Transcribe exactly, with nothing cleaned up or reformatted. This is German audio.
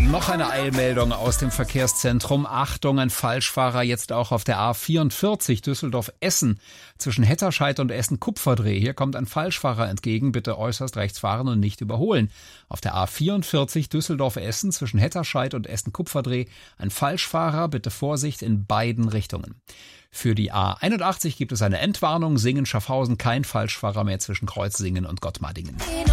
Noch eine Eilmeldung aus dem Verkehrszentrum. Achtung, ein Falschfahrer jetzt auch auf der A vierundvierzig Düsseldorf-Essen zwischen Hetterscheid und Essen-Kupferdreh. Hier kommt ein Falschfahrer entgegen. Bitte äußerst rechts fahren und nicht überholen. Auf der A vierundvierzig Düsseldorf-Essen zwischen Hetterscheid und Essen-Kupferdreh ein Falschfahrer. Bitte Vorsicht in beiden Richtungen. Für die A einundachtzig gibt es eine Entwarnung. Singen-Schaffhausen, kein Falschfahrer mehr zwischen Kreuzsingen und Gottmardingen.